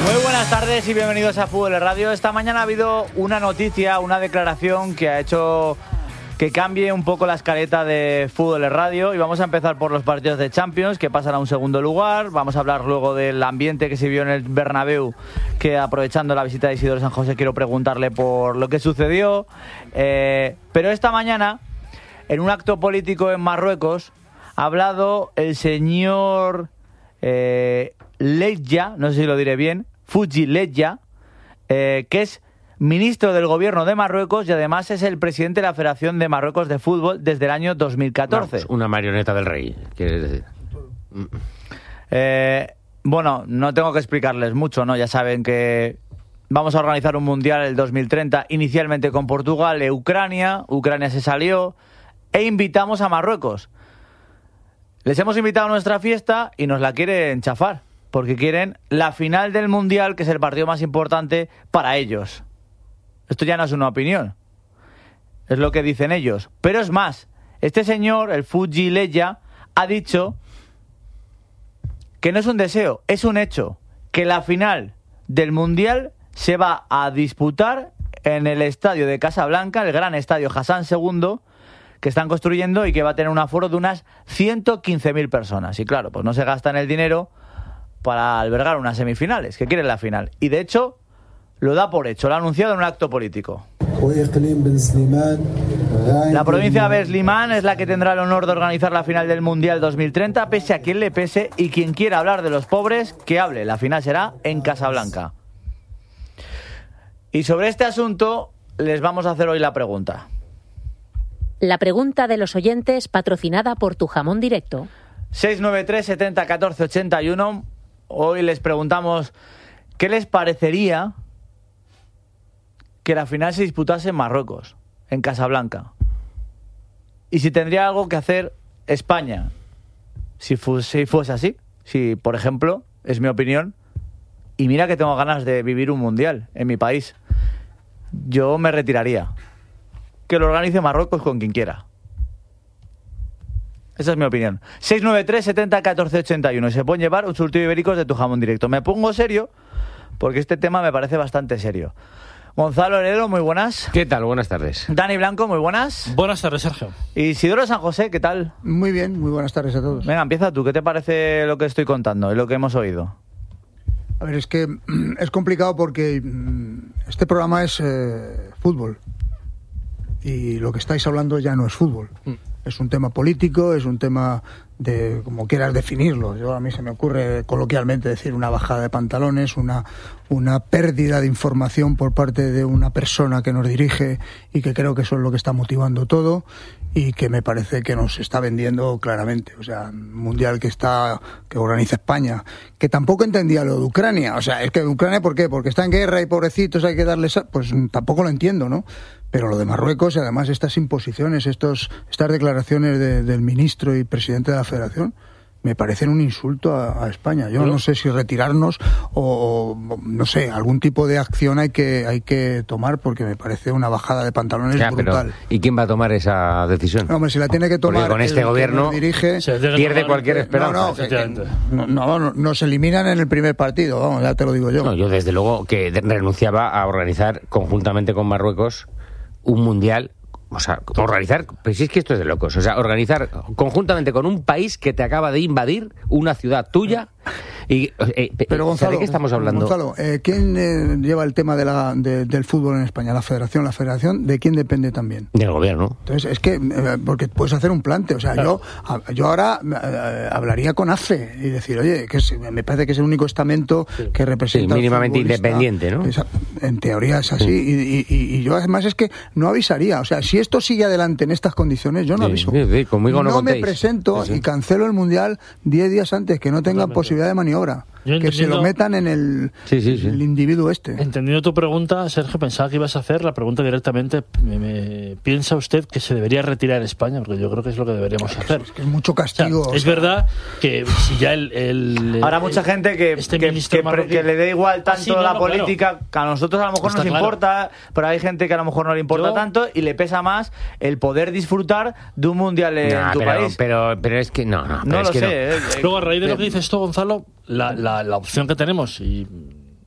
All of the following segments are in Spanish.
Muy buenas tardes y bienvenidos a Fútbol Radio. Esta mañana ha habido una noticia, una declaración que ha hecho que cambie un poco la escaleta de Fútbol Radio y vamos a empezar por los partidos de Champions que pasan a un segundo lugar. Vamos a hablar luego del ambiente que se vio en el Bernabéu, que aprovechando la visita de Isidoro San José quiero preguntarle por lo que sucedió. Pero esta mañana, en un acto político en Marruecos, ha hablado el señor Leja, no sé si lo diré bien, Fouzi Leja, que es ministro del gobierno de Marruecos y además es el presidente de la Federación de Marruecos de Fútbol desde el año 2014. Vamos, una marioneta del rey, quieres decir. Bueno, no tengo que explicarles mucho, ¿no? Ya saben que vamos a organizar un mundial el 2030, inicialmente con Portugal e Ucrania. Ucrania se salió e invitamos a Marruecos. Les hemos invitado a nuestra fiesta y nos la quieren chafar, porque quieren la final del mundial, que es el partido más importante para ellos. Esto ya no es una opinión, es lo que dicen ellos. Pero es más, este señor, el Fouzi Leja, ha dicho que no es un deseo, es un hecho, que la final del mundial se va a disputar en el estadio de Casablanca, el gran estadio Hassan II, que están construyendo y que va a tener un aforo de unas 115.000 personas. Y claro, pues no se gastan el dinero para albergar unas semifinales, que quieren la final. Y de hecho, lo da por hecho, lo ha anunciado en un acto político. La provincia de Ben Slimane es la que tendrá el honor de organizar la final del Mundial 2030, pese a quien le pese, y quien quiera hablar de los pobres, que hable. La final será en Casablanca. Y sobre este asunto les vamos a hacer hoy la pregunta. La pregunta de los oyentes, patrocinada por Tu Jamón Directo. 693 70 14 81. Hoy les preguntamos qué les parecería que la final se disputase en Marruecos, en Casablanca. Y si tendría algo que hacer España, si fuese así. Si, por ejemplo, es mi opinión, y mira que tengo ganas de vivir un mundial en mi país, yo me retiraría. Que lo organice Marruecos con quien quiera. Esa es mi opinión. 693 70 14 81. Y se pueden llevar un surtido ibéricos de Tu Jamón Directo. Me pongo serio porque este tema me parece bastante serio. Gonzalo Heredo, muy buenas. ¿Qué tal? Buenas tardes. Dani Blanco, muy buenas. Buenas tardes, Sergio. Y Isidoro San José, ¿qué tal? Muy bien, muy buenas tardes a todos. Venga, empieza tú. ¿Qué te parece lo que estoy contando y lo que hemos oído? A ver, es que es complicado porque este programa es fútbol. Y lo que estáis hablando ya no es fútbol. Es un tema político, es un tema de como quieras definirlo. Yo a mí se me ocurre coloquialmente decir una bajada de pantalones, una pérdida de información por parte de una persona que nos dirige y que creo que eso es lo que está motivando todo y que me parece que nos está vendiendo claramente. O sea, un mundial que organiza España, que tampoco entendía lo de Ucrania. O sea, es que Ucrania, ¿por qué? Porque está en guerra y pobrecitos hay que darles... Pues tampoco lo entiendo, ¿no? Pero lo de Marruecos y además estas imposiciones, estas declaraciones del ministro y presidente de la Federación, me parecen un insulto a España. Yo no sé si retirarnos o no sé, algún tipo de acción hay que tomar porque me parece una bajada de pantalones brutal. ¿Y quién va a tomar esa decisión? No, hombre, si la tiene que tomar porque con este gobierno dirige, pierde cualquier esperanza. Nos eliminan en el primer partido, vamos, ya te lo digo yo. No, yo desde luego que renunciaba a organizar conjuntamente con Marruecos un mundial. O sea, organizar, pues si es que esto es de locos, o sea, organizar conjuntamente con un país que te acaba de invadir una ciudad tuya y pero Gonzalo, ¿de qué estamos hablando? Gonzalo, ¿quién lleva el tema del fútbol en España? ¿La Federación? ¿De quién depende también? Del gobierno. Entonces, es que, porque puedes hacer un plante, o sea, claro. yo ahora hablaría con AFE y decir, oye, me parece que es el único estamento que representa... Sí, mínimamente independiente, ¿no? En teoría es así, y yo además es que no avisaría, o sea, si esto sigue adelante en estas condiciones, yo no aviso. Sí, conmigo no me presento y cancelo el Mundial 10 días antes, que no tengan posibilidad de maniobra. Que se lo metan en el individuo este. Entendiendo tu pregunta, Sergio, pensaba que ibas a hacer la pregunta directamente. ¿Piensa usted que se debería retirar España? Porque yo creo que es lo que deberíamos hacer. Es que es mucho castigo. O sea, es verdad que si ya Ahora mucha gente que le da igual tanto la política, claro, que a nosotros a lo mejor nos importa, pero hay gente que a lo mejor no le importa tanto y le pesa más el poder disfrutar de un mundial en tu país. Pero es que no lo sé. Luego, a raíz de lo que dices tú, Gonzalo, la opción que tenemos, y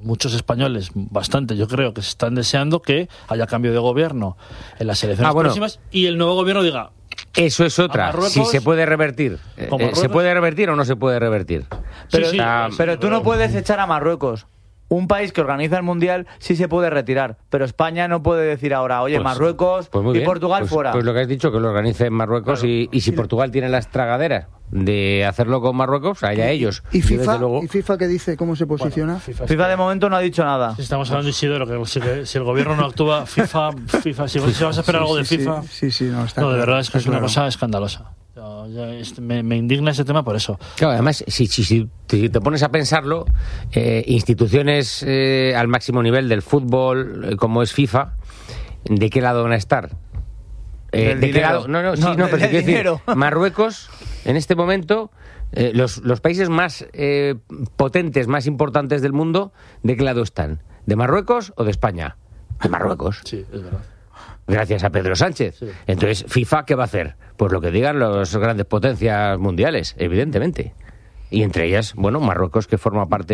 muchos españoles, bastante, yo creo que se están deseando que haya cambio de gobierno en las elecciones próximas y el nuevo gobierno diga... Eso es otra, si se puede revertir. ¿Se puede revertir o no se puede revertir? Pero tú no puedes echar a Marruecos. Un país que organiza el Mundial sí se puede retirar, pero España no puede decir ahora, oye, Marruecos y Portugal fuera. Pues lo que has dicho, que lo organice en Marruecos, claro. y si Portugal tiene las tragaderas de hacerlo con Marruecos, allá ellos. ¿Y FIFA qué dice? ¿Cómo se posiciona? Bueno, FIFA de momento no ha dicho nada. Si estamos hablando, Isidoro, que si el gobierno no actúa, FIFA si vas a esperar algo de FIFA... No, está de verdad es que es una cosa escandalosa. Me indigna ese tema por eso. Claro, además, si te pones a pensarlo, instituciones al máximo nivel del fútbol, como es FIFA, ¿de qué lado van a estar? ¿De qué lado? No, pero quiero decir, Marruecos, en este momento, los países más potentes, más importantes del mundo, ¿de qué lado están? ¿De Marruecos o de España? De Marruecos. Sí, es verdad. Gracias a Pedro Sánchez. Sí. Entonces, ¿FIFA qué va a hacer? Pues lo que digan las grandes potencias mundiales, evidentemente. Y entre ellas, bueno, Marruecos, que forma parte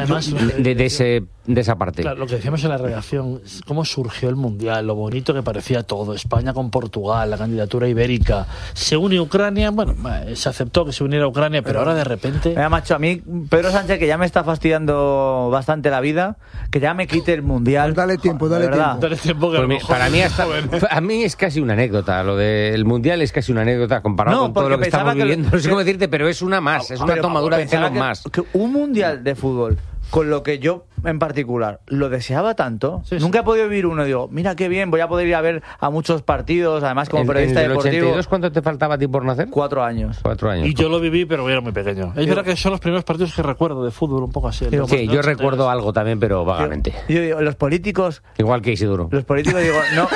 de esa parte. Claro, lo que decíamos en la redacción, cómo surgió el Mundial, lo bonito que parecía todo, España con Portugal, la candidatura ibérica, se une Ucrania, bueno, se aceptó que se uniera Ucrania, pero ahora de repente... Mira, macho, a mí, Pedro Sánchez, que ya me está fastidiando bastante la vida, que ya me quite el Mundial. Pues dale tiempo. Dale tiempo que pues para mí a mí es casi una anécdota, lo del Mundial es casi una anécdota comparado con todo lo que estamos viviendo. No sé cómo decirte, pero es una más, es una tomadura de pelo más. Que un Mundial de fútbol, con lo que yo en particular lo deseaba tanto, nunca he podido vivir uno. Digo, mira qué bien, voy a poder ir a ver a muchos partidos, además como periodista deportivo. ¿En el 82 cuánto te faltaba a ti por nacer? 4 años. 4 años. Y yo lo viví, pero era muy pequeño. Es verdad que son los primeros partidos que recuerdo de fútbol, un poco así. Sí, yo recuerdo algo también, pero vagamente. Yo digo, los políticos... Igual que Isidoro. Los políticos, digo, no.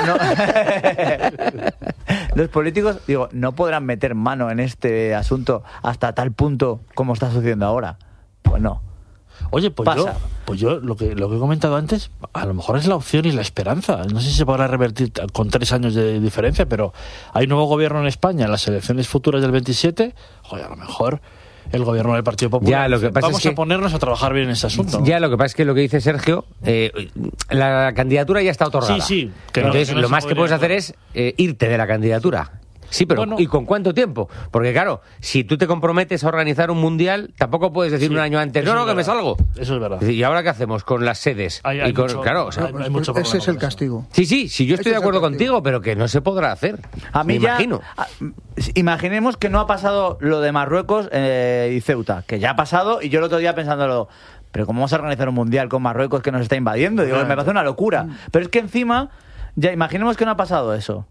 Los políticos, digo, no podrán meter mano en este asunto hasta tal punto como está sucediendo ahora. Pues no. Oye, pues yo lo que he comentado antes, a lo mejor es la opción y la esperanza. No sé si se podrá revertir con 3 años de diferencia, pero hay nuevo gobierno en España en las elecciones futuras del 27. Joder, a lo mejor el gobierno del Partido Popular. Ya, lo que pasa vamos a ponernos a trabajar bien en ese asunto, ¿no? Ya, lo que pasa es que lo que dice Sergio, la candidatura ya está otorgada. Sí. Entonces, lo más que puedes hacer es irte de la candidatura. Sí, pero ¿y con cuánto tiempo? Porque claro, si tú te comprometes a organizar un mundial, tampoco puedes decir un año antes, no, que me salgo. Eso es verdad. ¿Y ahora qué hacemos con las sedes? Hay mucho ese es el castigo. Sí, yo estoy de acuerdo contigo, pero que no se podrá hacer. A mí imagino. Imaginemos que no ha pasado lo de Marruecos y Ceuta, que ya ha pasado, y yo el otro día pensándolo, pero ¿cómo vamos a organizar un mundial con Marruecos que nos está invadiendo? Digo, me parece una locura. Pero es que encima, ya imaginemos que no ha pasado eso.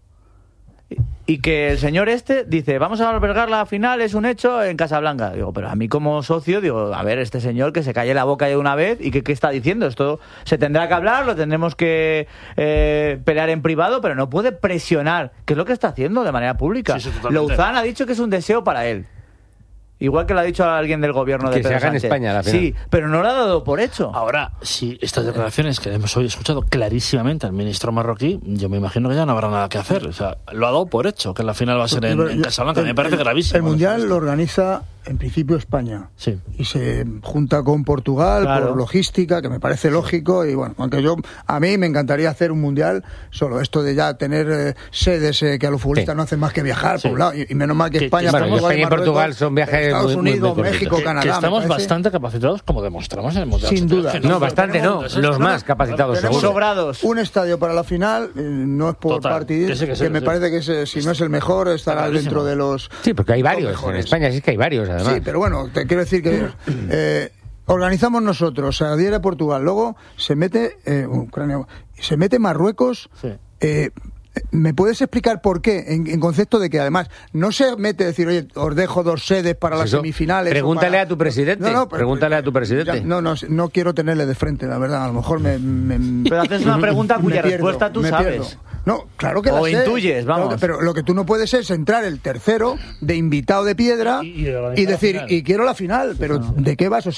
Y que el señor dice, vamos a albergar la final, es un hecho, en Casablanca. Digo, pero a mí como socio, digo, a ver, este señor que se calle la boca de una vez y ¿qué está diciendo? Esto se tendrá que hablar, lo tendremos que pelear en privado, pero no puede presionar, que es lo que está haciendo de manera pública. Louzán ha dicho que es un deseo para él. Igual que lo ha dicho alguien del gobierno de Pedro Sánchez. Que se haga en España la final. Sí, pero no lo ha dado por hecho. Ahora, si estas declaraciones que hemos hoy escuchado clarísimamente al ministro marroquí, yo me imagino que ya no habrá nada que hacer. O sea, lo ha dado por hecho, que la final va a ser en Casablanca. Me parece gravísimo. El Mundial lo organiza en principio España. Sí. Y se junta con Portugal por logística, que me parece lógico. Y bueno, aunque a mí me encantaría hacer un Mundial solo. Esto de ya tener sedes que a los futbolistas no hacen más que viajar por un lado. Y menos mal que España, España y Portugal son viajes Estados Unidos, México, Canadá. Que estamos bastante capacitados, como demostramos en el Mundial. Sin duda. No, bastante no. Los más capacitados, seguro. Sobrados. Un estadio para la final, no es por partidismo, que me parece que si no es el mejor, estará dentro de los... Sí, porque hay varios. En España sí es que hay varios, además. Sí, pero bueno, te quiero decir que... organizamos nosotros, se adhiere a Portugal, luego se mete Ucrania, se mete Marruecos... Sí. ¿Me puedes explicar por qué? En concepto de que además no se mete a decir, oye, os dejo 2 sedes para las semifinales. Pregúntale a tu presidente. Pregúntale a tu presidente. No quiero tenerle de frente, la verdad. A lo mejor Pero haces una pregunta cuya respuesta tú sabes. No, claro que la sé. O intuyes, vamos. Claro, pero lo que tú no puedes es entrar el tercero de invitado de piedra y decir, y quiero la final. Pero ¿de qué vas? O sea,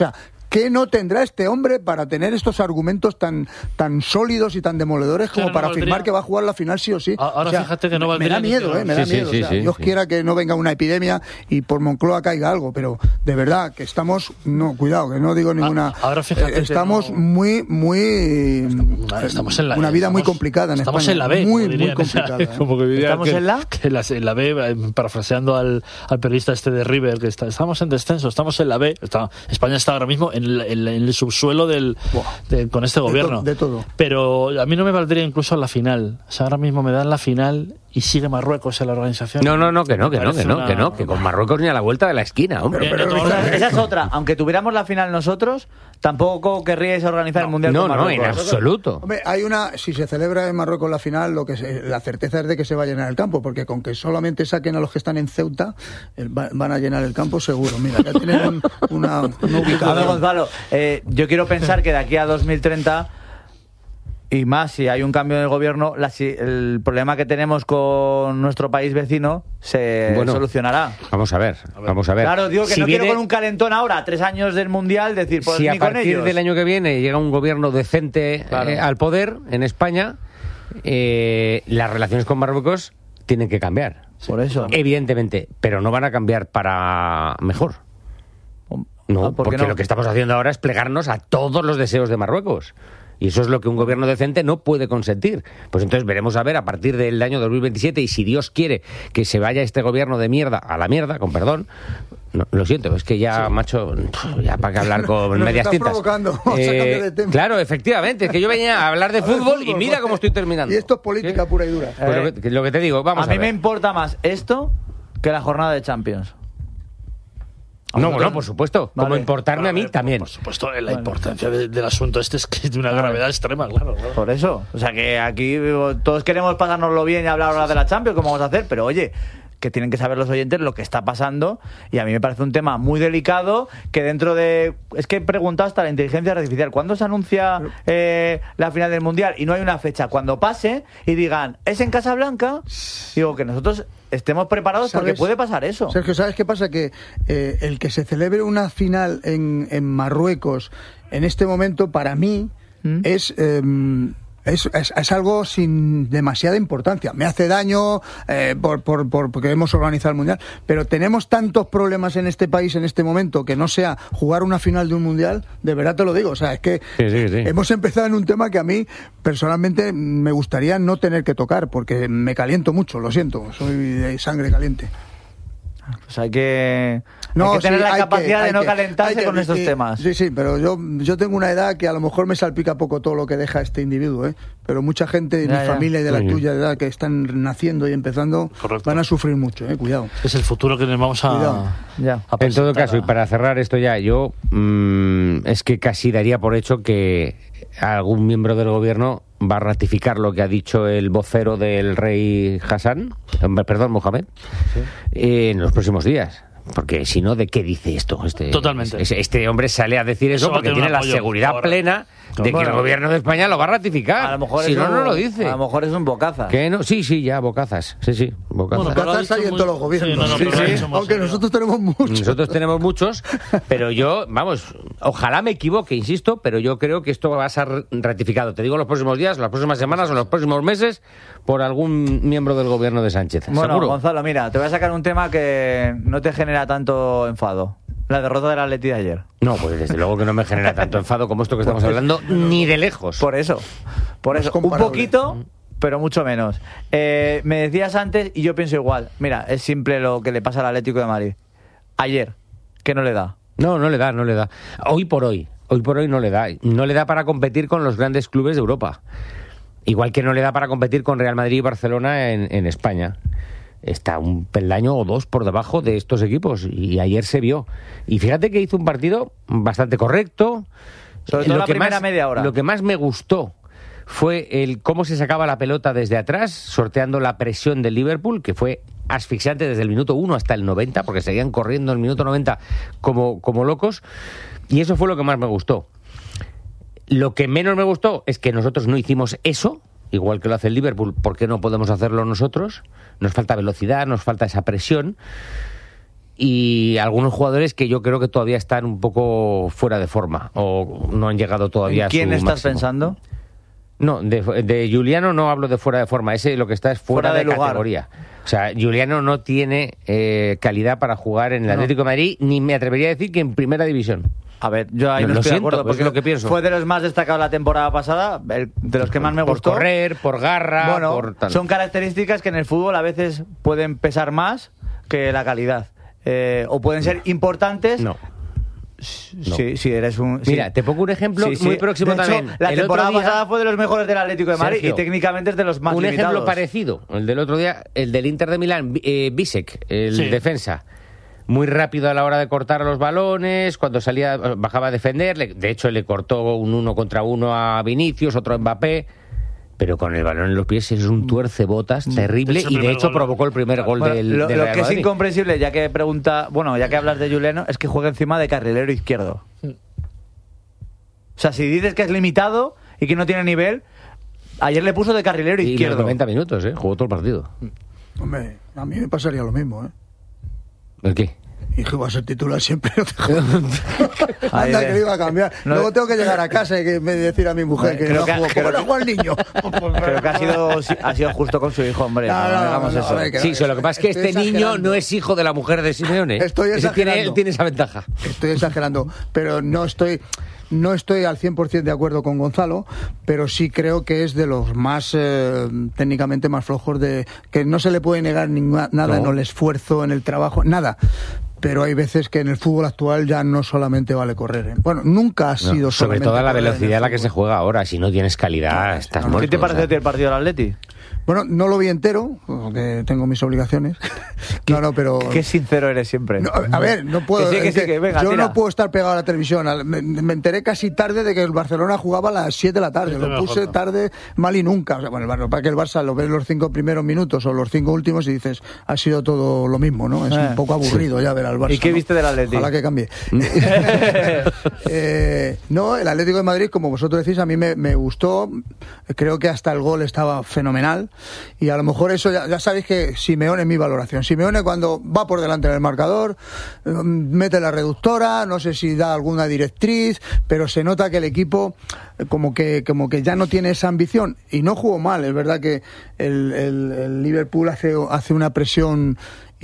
¿Qué no tendrá este hombre para tener estos argumentos tan sólidos y tan demoledores como no para valdría. afirmar que va a jugar la final sí o sí? Ahora fíjate que no me valdría da miedo, me da miedo. Dios quiera que no venga una epidemia y por Moncloa caiga algo, pero de verdad que estamos, no, cuidado, que no digo ninguna. Ahora fíjate estamos que muy estamos en una vida muy complicada en estamos España. en la B, muy complicada. Como que diría ¿Estamos en la? que en la B, parafraseando al periodista este de River, que estamos en descenso, estamos en la B. España está ahora mismo en el subsuelo con este gobierno. De todo. Pero a mí no me valdría incluso la final. O sea, ahora mismo me dan la final y sigue Marruecos en la organización. Que con Marruecos ni a la vuelta de la esquina, hombre. Esa es otra. Aunque tuviéramos la final nosotros, tampoco querríais organizar el Mundial con Marruecos. No, en absoluto. Hombre, si se celebra en Marruecos la final, la certeza es de que se va a llenar el campo, porque con que solamente saquen a los que están en Ceuta, van a llenar el campo seguro. Mira, ya tienen una ubicación. A ver, Gonzalo, yo quiero pensar que de aquí a 2030, y más si hay un cambio en el gobierno, el problema que tenemos con nuestro país vecino se solucionará. Vamos a ver. Claro, digo que si no viene, quiero con un calentón ahora, 3 años del Mundial, decir, pues si ni a con partir ellos. del año que viene llega un gobierno decente al poder en España, las relaciones con Marruecos tienen que cambiar. Por eso. Evidentemente, pero no van a cambiar para mejor. No, porque lo que estamos haciendo ahora es plegarnos a todos los deseos de Marruecos. Y eso es lo que un gobierno decente no puede consentir. Pues entonces veremos a ver a partir del año 2027, y si Dios quiere que se vaya este gobierno de mierda a la mierda, con perdón. No, lo siento, es que ya, macho, ya para que hablar con medias tintas. De tema. Claro, efectivamente, es que yo venía a hablar de fútbol y mira cómo estoy terminando. Y esto es política pura y dura. Pues lo que te digo, vamos a ver. A mí me importa más esto que la jornada de Champions. No, por supuesto. Como importarme a mí también. Por supuesto, la importancia del asunto este es que es de una gravedad extrema, claro. Por eso. O sea, que aquí todos queremos pasárnoslo bien y hablar ahora de la Champions, como vamos a hacer, pero oye, que tienen que saber los oyentes lo que está pasando, y a mí me parece un tema muy delicado que dentro de... Es que he preguntado hasta la inteligencia artificial, ¿cuándo se anuncia la final del Mundial? Y no hay una fecha. Cuando pase y digan, ¿es en Casablanca? Digo, que nosotros estemos preparados porque puede pasar eso. Sergio, ¿sabes qué pasa? Que el que se celebre una final en Marruecos en este momento, para mí, es algo sin demasiada importancia. Me hace daño porque hemos organizado el Mundial, pero tenemos tantos problemas en este país en este momento que no sea jugar una final de un Mundial, de verdad te lo digo. O sea, es que hemos empezado en un tema que a mí personalmente me gustaría no tener que tocar, porque me caliento mucho, lo siento, soy de sangre caliente. Pues hay que tener la capacidad de no calentarse con estos temas. Sí, pero yo tengo una edad que a lo mejor me salpica poco todo lo que deja este individuo, pero mucha gente de mi familia y de la tuya, de edad, que están naciendo y empezando, van a sufrir mucho, cuidado. Es el futuro que nos vamos a En todo caso, y para cerrar esto ya, yo es que casi daría por hecho que algún miembro del gobierno va a ratificar lo que ha dicho el vocero del rey Mohamed, en los próximos días. Porque si no, ¿de qué dice esto? Totalmente. Este hombre sale a decir eso porque tiene la seguridad plena de que el gobierno de España lo va a ratificar. A lo mejor si no lo dice. A lo mejor es un bocazas. ¿Qué no? Sí, ya, bocazas. Sí, bocazas. Bueno, bocazas hay en todos los gobiernos. Aunque nosotros tenemos muchos. Nosotros tenemos muchos, pero yo, ojalá me equivoque, insisto, pero yo creo que esto va a ser ratificado. Te digo, los próximos días, las próximas semanas o los próximos meses, por algún miembro del gobierno de Sánchez. Bueno, ¿seguro? Gonzalo, mira, te voy a sacar un tema que no te genera tanto enfado. La derrota del Atleti de ayer. No, pues desde luego que no me genera tanto enfado como esto que estamos hablando, ni de lejos. Por eso. Un poquito, pero mucho menos. Me decías antes, y yo pienso igual. Mira, es simple lo que le pasa al Atlético de Madrid. Ayer, que no le da. No le da. Hoy por hoy no le da. No le da para competir con los grandes clubes de Europa. Igual que no le da para competir con Real Madrid y Barcelona en España. Está un peldaño o dos por debajo de estos equipos, y ayer se vio. Y fíjate que hizo un partido bastante correcto. Sobre todo la primera media hora. Lo que más me gustó fue cómo se sacaba la pelota desde atrás, sorteando la presión del Liverpool, que fue asfixiante desde el minuto 1 hasta el 90, porque seguían corriendo en el minuto 90 como locos, y eso fue lo que más me gustó. Lo que menos me gustó es que nosotros no hicimos eso, igual que lo hace el Liverpool. ¿Por qué no podemos hacerlo nosotros? Nos falta velocidad, nos falta esa presión. y algunos jugadores que yo creo que todavía están un poco fuera de forma o no han llegado todavía a su ¿Quién estás máximo. pensando? No, de Juliano no hablo de fuera de forma, ese lo que está es fuera de lugar. categoría. O sea, Juliano no tiene calidad para jugar en el Atlético de Madrid, ni me atrevería a decir que en primera división. A ver, yo ahí no Lo estoy de siento, acuerdo, es porque lo que pienso. fue de los más destacados la temporada pasada, de los que más me Por gustó. correr, por garra, Bueno, por tal. son características que en el fútbol a veces pueden pesar más que la calidad. O pueden ser importantes. No. Sí, sí, eres un... sí. Mira, te pongo un ejemplo Sí, sí. muy próximo De hecho, también. la El temporada otro día- pasada fue de los mejores del Atlético de Madrid Sergio, y técnicamente es de los más un limitados. ejemplo parecido, el del otro día, el del Inter de Milán, Bisek, el Sí. defensa. Muy rápido a la hora de cortar los balones, cuando salía, bajaba a defender, de hecho le cortó un 1 contra 1 a Vinicius, otro a Mbappé, pero con el balón en los pies es un tuercebotas terrible Es el y de primer hecho gol. provocó el primer gol Bueno, del lo Real que es Madrid. incomprensible, ya que hablas de Juliano, es que juega encima de carrilero izquierdo. O sea, si dices que es limitado y que no tiene nivel, ayer le puso de carrilero Y los izquierdo. 90 minutos, jugó todo el partido. Hombre, a mí me pasaría lo mismo, ¿eh? ¿El qué? Y que va a ser titular siempre. No te jodas. Ahí Anda, de- que lo iba a cambiar. No, Luego tengo que llegar a casa y que me decir a mi mujer que Creo no que- juego. creo ¿Cómo no que- juega el niño? Creo que ha sido justo con su hijo, hombre. No, No, no, hagamos no, eso. a ver, que- Sí, lo que pasa es que Estoy este niño exagerando. no es hijo de la mujer de Simeone. Estoy Ese tiene, exagerando. él tiene esa ventaja. Estoy exagerando, pero no estoy al 100% de acuerdo con Gonzalo, pero sí creo que es de los más técnicamente más flojos, de que no se le puede negar nada en el esfuerzo, en el trabajo, nada. Pero hay veces que en el fútbol actual ya no solamente vale correr. ¿eh? Bueno, nunca ha sido Sobre solamente todo la correr en el velocidad a la que fútbol. se juega ahora. Si no tienes calidad, estás no, muerto. ¿Qué te parece o sea. el partido del Atleti? Bueno, no lo vi entero, porque tengo mis obligaciones. No, pero... Qué sincero eres siempre. No, a ver, no puedo. Que sí, que es sí, que venga, yo tira. no puedo estar pegado a la televisión. Me enteré casi tarde de que el Barcelona jugaba a las 7 de la tarde. Sí, Lo mejor puse no. tarde, mal y nunca. O sea, bueno, para que el Barça lo ves los 5 primeros minutos o los 5 últimos y dices, ha sido todo lo mismo, ¿no? Es un poco aburrido ya ver al Barça. ¿Y qué ¿no? viste del Atleti? Ojalá que cambie. No, el Atlético de Madrid, como vosotros decís, a mí me gustó. Creo que hasta el gol estaba fenomenal. Y a lo mejor eso, ya sabéis que Simeone es mi valoración. Simeone cuando va por delante en el marcador, mete la reductora, no sé si da alguna directriz, pero se nota que el equipo como que ya no tiene esa ambición. Y no jugó mal, es verdad que el Liverpool hace una presión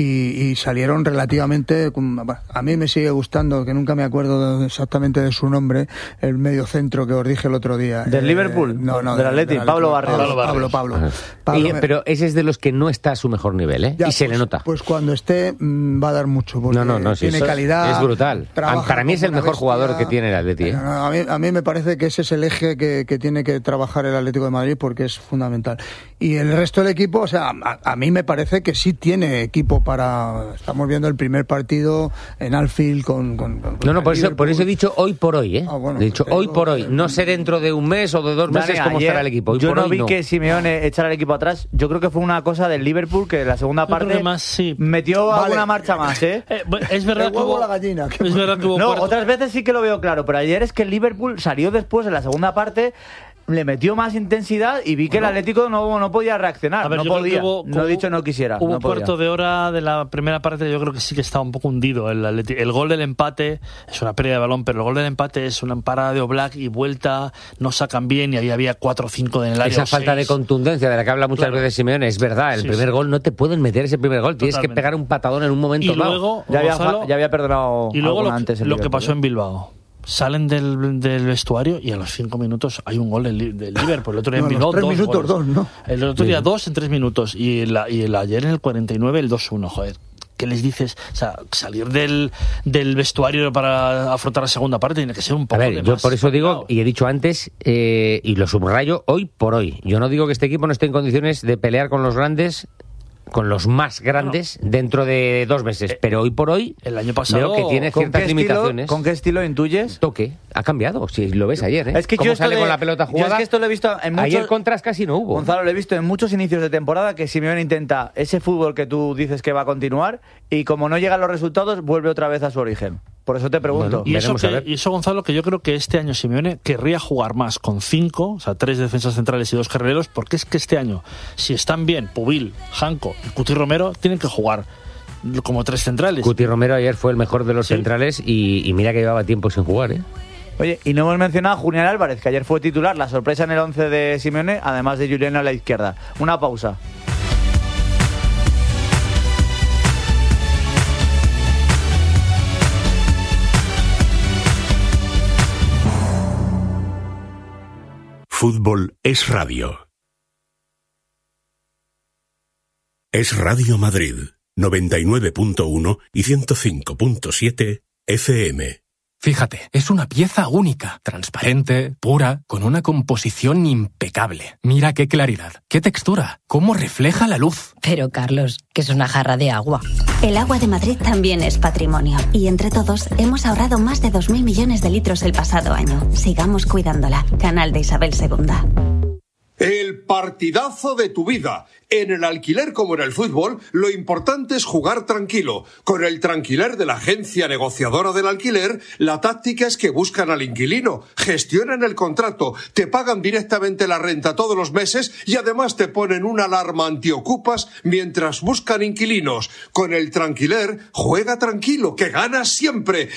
y salieron relativamente. A mí me sigue gustando, que nunca me acuerdo exactamente de su nombre, el mediocentro que os dije el otro día. ¿Del Liverpool? No, ¿Del Atleti? Pablo Barrios. Pablo. Pero ese es de los que no está a su mejor nivel, ¿eh? Ya, y se pues, le nota. Pues cuando esté va a dar mucho, porque No, sí, tiene eso calidad. es brutal. trabaja Para mí es como el una mejor bestia. jugador que tiene el Atleti, ¿eh? A mí me parece que ese es el eje que tiene que trabajar el Atlético de Madrid, porque es fundamental. Y el resto del equipo, o sea, a mí me parece que sí tiene equipo para... Estamos viendo el primer partido en Anfield con No, por Liverpool. eso he dicho hoy por hoy, ¿eh? Ah, bueno, he dicho te digo, hoy por hoy. No sé dentro de un mes o de 2 meses Dani, cómo ayer estará el equipo. Hoy yo por no hoy vi que Simeone echara el equipo atrás. Yo creo que fue una cosa del Liverpool que en la segunda Yo creo parte que más, sí. metió Vale. alguna marcha más, ¿eh? Es verdad El que huevo hubo, o la gallina. es verdad que hubo No, cuarto- otras veces sí que lo veo claro, pero ayer es que el Liverpool salió después en la segunda parte, le metió más intensidad y vi que el Atlético no podía reaccionar. A ver, no yo creo podía. que hubo- No he dicho no quisiera. Hubo no un podía. cuarto de hora de la primera parte, yo creo que sí que estaba un poco hundido el Atleti. El gol del empate es una pérdida de balón, pero el gol del empate es una parada de Oblak y vuelta, no sacan bien y ahí había 4 o 5 en el área. Esa o falta de 6. contundencia de la que habla muchas Claro. veces Simeone, es verdad. El Sí, primer sí. gol no te pueden meter ese primer gol. Tienes que Totalmente. pegar un patadón en un momento Y dado. luego, Ya Gonzalo, había perdonado y luego alguna lo, antes el lo que Liverpool, pasó ¿eh? en Bilbao. Salen del vestuario y a los 5 minutos hay un gol del Liverpool. El otro día No, en a Bilbao los 3 2 minutos, goles. 2, ¿no? El otro día 2 en 3 minutos y el ayer en el 49 el 2-1, joder. ¿Qué les dices? O sea, salir del vestuario para afrontar la segunda parte tiene que ser un A poco ver, de yo más por eso digo, cuidado. y he dicho antes, y lo subrayo, hoy por hoy. Yo no digo que este equipo no esté en condiciones de pelear con los grandes, con los más grandes, dentro de 2 meses. Pero hoy por hoy, El año pasado, veo que tiene ¿Con ciertas qué estilo- limitaciones. ¿Con qué estilo intuyes? Toque, ha cambiado, si lo ves ayer, ¿eh? Es que Cómo yo esto sale de- con la pelota yo jugada. es que esto lo he visto en muchos... Ayer contras casi no hubo. Gonzalo, lo he visto en muchos inicios de temporada que Simeone intenta ese fútbol que tú dices que va a continuar y como no llegan los resultados, vuelve otra vez a su origen. Por eso te pregunto. Bueno, veremos a ver. Y eso, Gonzalo, que yo creo que este año Simeone querría jugar más con 5, o sea, 3 defensas centrales y 2 carrileros, porque es que este año, si están bien Pubil, Janko y Cuti Romero, tienen que jugar como 3 centrales. Cuti Romero ayer fue el mejor de los centrales y mira que llevaba tiempo sin jugar, ¿eh? Oye, y no hemos mencionado a Julián Álvarez, que ayer fue titular, la sorpresa en el 11 de Simeone, además de Julián a la izquierda. Una pausa. Fútbol es radio. Es Radio Madrid, 99.1 y 105.7 FM. Fíjate, es una pieza única, transparente, pura, con una composición impecable. Mira qué claridad, qué textura, cómo refleja la luz. Pero Carlos, que es una jarra de agua. El agua de Madrid también es patrimonio. Y entre todos hemos ahorrado más de 2.000 millones de litros el pasado año. Sigamos cuidándola. Canal de Isabel II. El partidazo de tu vida. En el alquiler como en el fútbol, lo importante es jugar tranquilo. Con el Tranquiler de la agencia negociadora del alquiler, la táctica es que buscan al inquilino, gestionan el contrato, te pagan directamente la renta todos los meses y además te ponen una alarma antiocupas mientras buscan inquilinos. Con el Tranquiler, juega tranquilo, que ganas siempre.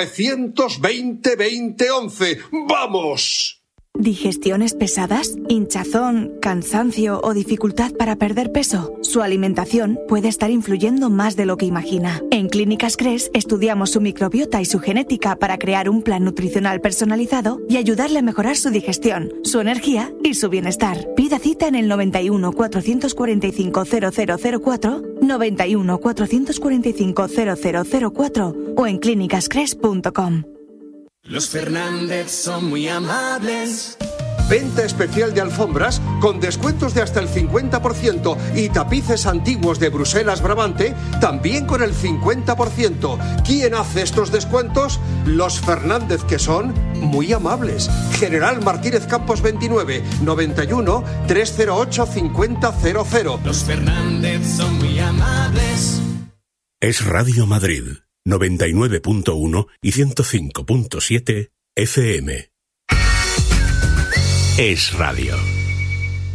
920-2011. ¡Vamos! ¿Digestiones pesadas, hinchazón, cansancio o dificultad para perder peso? Su alimentación puede estar influyendo más de lo que imagina. En Clínicas Cres estudiamos su microbiota y su genética para crear un plan nutricional personalizado y ayudarle a mejorar su digestión, su energía y su bienestar. Pida cita en el 91 445 0004, 91 445 0004 o en clínicascres.com. Los Fernández son muy amables. Venta especial de alfombras con descuentos de hasta el 50% y tapices antiguos de Bruselas Brabante también con el 50%. ¿Quién hace estos descuentos? Los Fernández, que son muy amables. General Martínez Campos 29, 91 308 5000. Los Fernández son muy amables. Es Radio Madrid, 99.1 y 105.7 FM. Es radio.